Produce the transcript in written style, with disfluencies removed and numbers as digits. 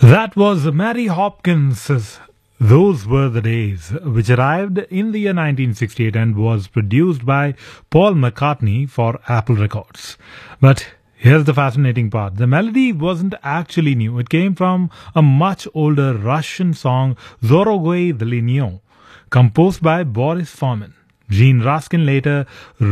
That was Mary Hopkins' Those Were the Days, which arrived in the year 1968 and was produced by Paul McCartney for Apple Records. But here's the fascinating part. The melody wasn't actually new. It came from a much older Russian song, Zorogoy Dlinyo, composed by Boris Fomin. Gene Raskin later